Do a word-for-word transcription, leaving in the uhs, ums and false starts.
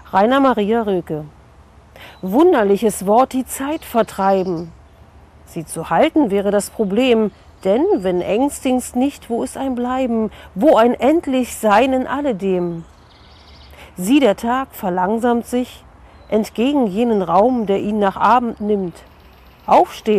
Rainer Maria Rilke. Wunderliches Wort, die Zeit vertreiben. Sie zu halten wäre das Problem, denn wenn ängstigst nicht, wo ist ein Bleiben, wo ein endlich Sein in alledem? Sieh, der Tag verlangsamt sich entgegen jenen Raum, der ihn nach Abend nimmt. Aufstehen